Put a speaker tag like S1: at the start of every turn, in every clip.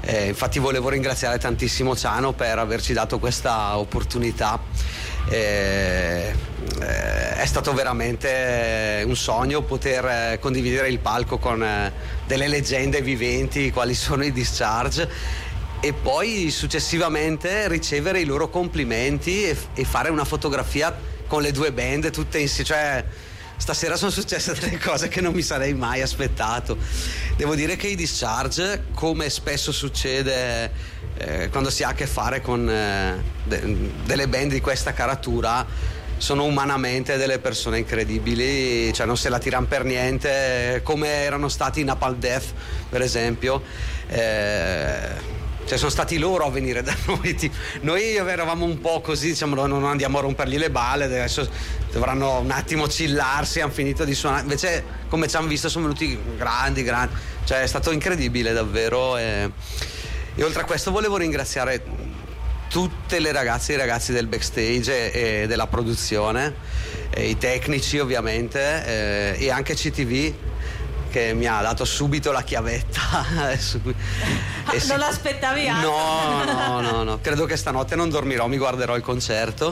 S1: Infatti volevo ringraziare tantissimo Ciano per averci dato questa opportunità. È stato veramente un sogno poter condividere il palco con delle leggende viventi quali sono i Discharge, e poi successivamente ricevere i loro complimenti e fare una fotografia con le due band tutte insieme. Cioè, stasera sono successe delle cose che non mi sarei mai aspettato. Devo dire che i Discharge, come spesso succede quando si ha a che fare con delle band di questa caratura, sono umanamente delle persone incredibili, cioè non se la tirano per niente, come erano stati i Napalm Death per esempio. Cioè sono stati loro a venire da noi. Noi eravamo un po' così, diciamo, non andiamo a rompergli le balle, adesso dovranno un attimo chillarsi, hanno finito di suonare. Invece, come ci hanno visto, sono venuti grandi, cioè è stato incredibile davvero. E oltre a questo volevo ringraziare tutte le ragazze e i ragazzi del backstage e della produzione, i tecnici ovviamente, e anche CTV, che mi ha dato subito la chiavetta.
S2: Non l'aspettavi altro?
S1: No, credo che stanotte non dormirò, mi guarderò il concerto.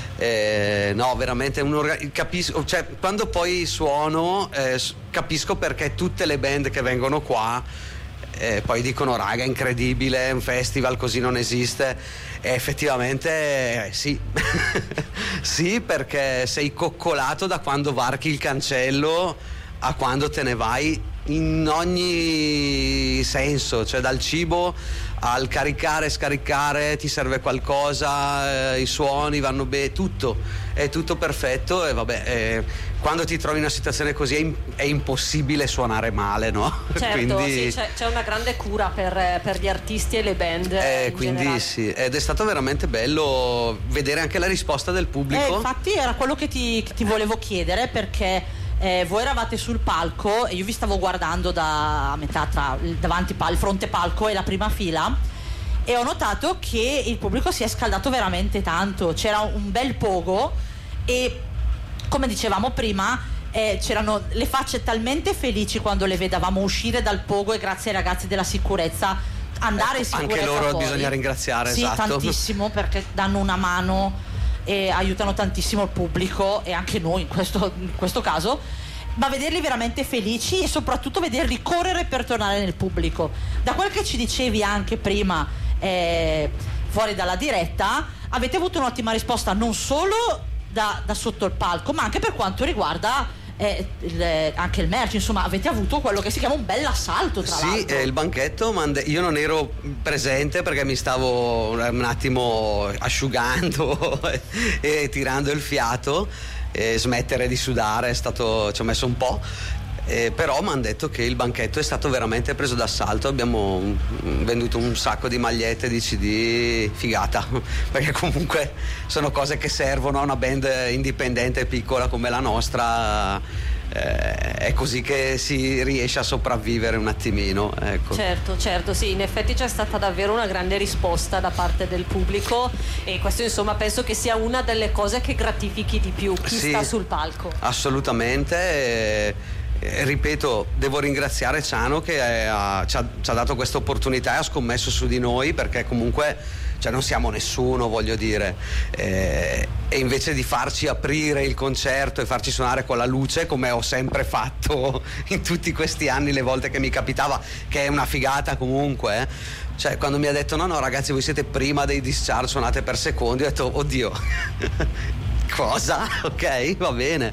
S1: No, veramente capisco, cioè, quando poi suono capisco perché tutte le band che vengono qua poi dicono: raga, è incredibile, un festival così non esiste. E effettivamente sì. Sì, perché sei coccolato da quando varchi il cancello a quando te ne vai, in ogni senso, cioè dal cibo al caricare, scaricare, ti serve qualcosa, i suoni vanno bene, tutto è tutto perfetto. E vabbè, quando ti trovi in una situazione così è impossibile suonare male, no?
S2: Certo. Quindi, sì, c'è una grande cura per gli artisti e le band
S1: quindi
S2: generale.
S1: Sì, ed è stato veramente bello vedere anche la risposta del pubblico.
S3: Infatti era quello che ti volevo chiedere, perché voi eravate sul palco e io vi stavo guardando da metà tra davanti il fronte palco e la prima fila, e ho notato che il pubblico si è scaldato veramente tanto. C'era un bel pogo e, come dicevamo prima, c'erano le facce talmente felici quando le vedavamo uscire dal pogo, e grazie ai ragazzi della sicurezza andare in sicurezza.
S1: Anche loro
S3: poi
S1: bisogna ringraziare,
S3: sì,
S1: esatto,
S3: tantissimo, perché danno una mano e aiutano tantissimo il pubblico e anche noi in questo caso, ma vederli veramente felici e soprattutto vederli correre per tornare nel pubblico. Da quel che ci dicevi anche prima fuori dalla diretta, avete avuto un'ottima risposta non solo da sotto il palco, ma anche per quanto riguarda anche il merch. Insomma, avete avuto quello che si chiama un bel assalto, tra l'altro.
S1: Sì, il banchetto, io non ero presente perché mi stavo un attimo asciugando e tirando il fiato, e smettere di sudare ci ho messo un po'. Però mi hanno detto che il banchetto è stato veramente preso d'assalto. Abbiamo venduto un sacco di magliette, di CD, figata, perché comunque sono cose che servono a una band indipendente piccola come la nostra. È così che si riesce a sopravvivere un attimino, ecco.
S2: Certo, sì, in effetti c'è stata davvero una grande risposta da parte del pubblico, e questo insomma penso che sia una delle cose che gratifichi di più chi sta sul palco.
S1: Assolutamente. Ripeto, devo ringraziare Ciano che ci ha dato questa opportunità e ha scommesso su di noi, perché comunque non siamo nessuno, voglio dire, e invece di farci aprire il concerto e farci suonare con la luce, come ho sempre fatto in tutti questi anni, le volte che mi capitava, che è una figata comunque, cioè quando mi ha detto no ragazzi, voi siete prima dei Discharge, suonate per secondi, ho detto oddio. Cosa? Ok, va bene.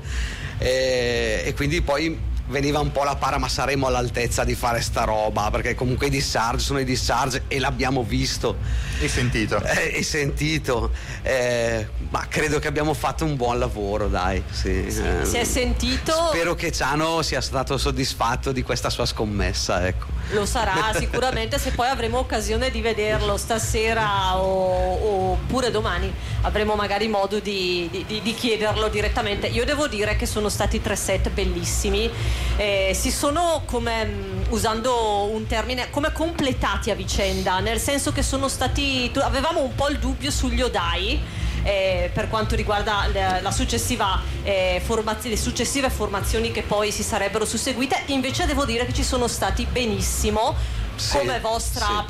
S1: E quindi poi veniva un po' la para, ma saremo all'altezza di fare sta roba, perché comunque i Discharge sono i Discharge e l'abbiamo visto
S4: e sentito,
S1: ma credo che abbiamo fatto un buon lavoro, dai. Sì,
S2: si è sentito.
S1: Spero che Ciano sia stato soddisfatto di questa sua scommessa, ecco.
S2: Lo sarà sicuramente, se poi avremo occasione di vederlo stasera oppure domani avremo magari modo di chiederlo direttamente. Io devo dire che sono stati 3 set bellissimi, si sono, come usando un termine, come completati a vicenda, nel senso che sono stati, avevamo un po' il dubbio sugli Odai per quanto riguarda le successive formazioni che poi si sarebbero susseguite. Invece devo dire che ci sono stati benissimo, come vostra